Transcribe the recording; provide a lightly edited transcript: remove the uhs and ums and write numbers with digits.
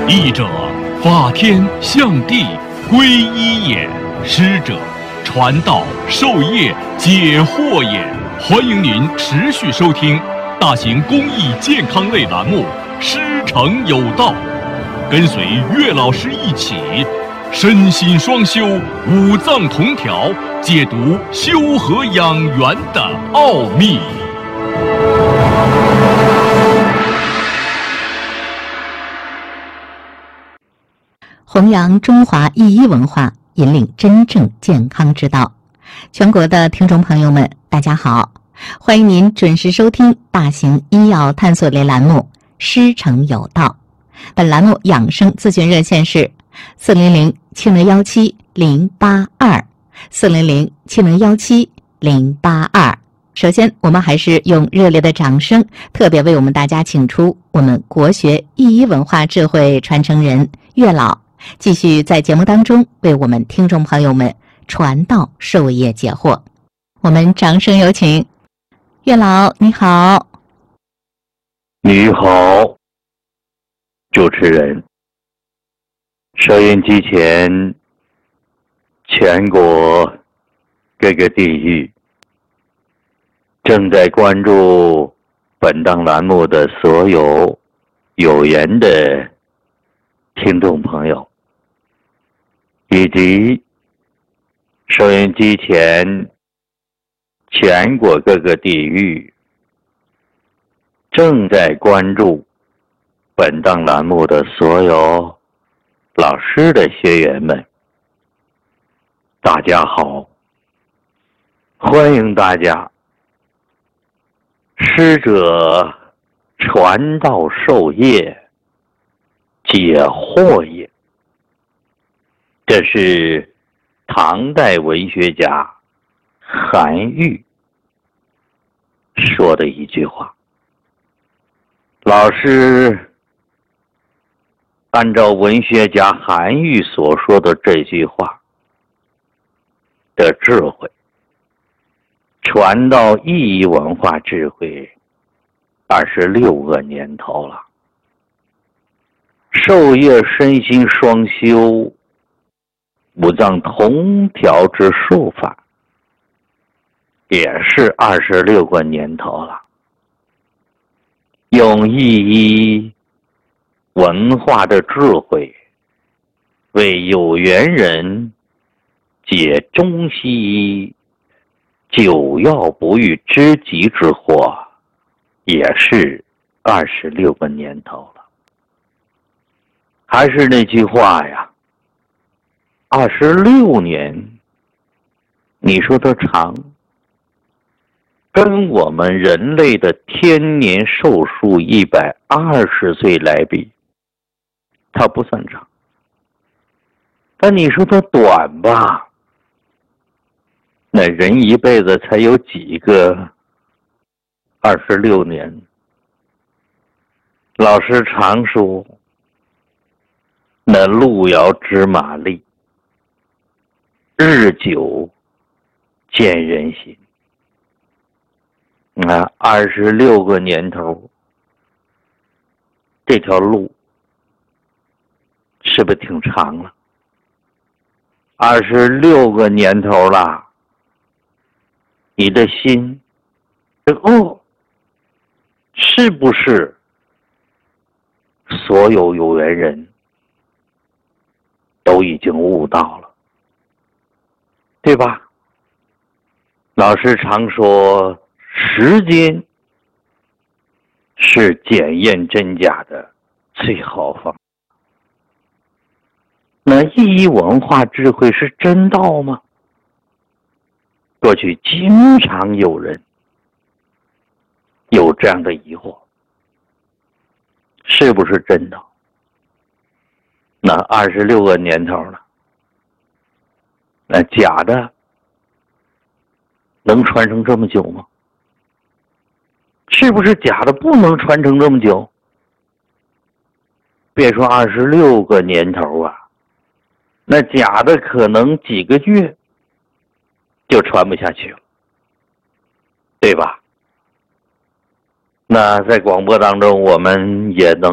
译者，法天象地归一也；师者，传道授业解惑也。欢迎您持续收听大型公益健康类栏目《师承有道》，跟随岳老师一起身心双修，五脏同调，解读修和养元的奥秘。 弘扬中华医医文化，引领真正健康之道。全国的听众朋友们，大家好，欢迎您准时收听大型医药探索类栏目《师承有道》。本栏目养生咨询热线是400-7017-082，400-7017-082。首先，我们还是用热烈的掌声，特别为我们大家请出我们国学医医文化智慧传承人岳老，继续在节目当中为我们听众朋友们传道授业解惑。我们掌声有请岳老，你好。 你好，主持人。收音机前，全国各个地域正在关注本档栏目的所有有缘的听众朋友，以及收音机前全国各个地域正在关注本档栏目的所有老师的学员们，大家好，欢迎大家。师者，传道授业解惑也。这是唐代文学家韩愈说的一句话。老师按照文学家韩愈所说的这句话的智慧，传到意义文化智慧26个年头了。授业身心双修，五脏同调之术法，也是26个年头了。用意义文化的智慧，为有缘人解中西医久药不愈之急之祸，也是26个年头了。还是那句话呀，26年，你说它长，跟我们人类的天年寿数120岁来比，它不算长。但你说它短吧，那人一辈子才有几个26年？老师常说，那路遥知马力，日久见人心。26个年头，这条路是不是挺长了？26个年头了，你的心是不是所有有缘人都已经悟到了，对吧？老师常说，时间是检验真假的最好方法。那意义文化智慧是真道吗？过去经常有人有这样的疑惑，是不是真道？那26个年头了，那假的能传承这么久吗？是不是假的不能传承这么久？别说26个年头啊，那假的可能几个月就传不下去了，对吧？那在广播当中，我们也能